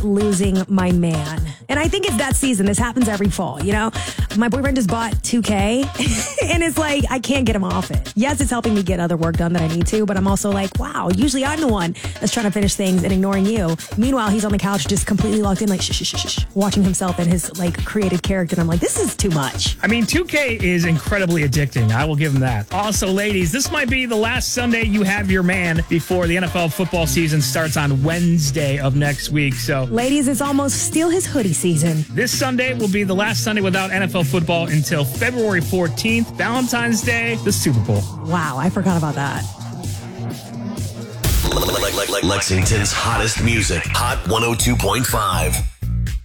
losing my man. And I think it's that season. This happens every fall, you know? My boyfriend just bought 2K and it's like, I can't get him off it. Yes, it's helping me get other work done that I need to, but I'm also like, wow, usually I'm the one that's trying to finish things and ignoring you. Meanwhile, he's on the couch just completely locked in, like, shh, watching himself and his, like, created character. And I'm like, this is too much. I mean, 2K is incredibly addicting. I will give him that. Also, ladies, this might be the last Sunday you have your man before the NFL football season starts on Wednesday of next week. So, ladies, it's almost steal his hoodie season. This Sunday will be the last Sunday without NFL football until February 14th, Valentine's Day, the Super Bowl. Wow, I forgot about that. Lexington's hottest music, Hot 102.5.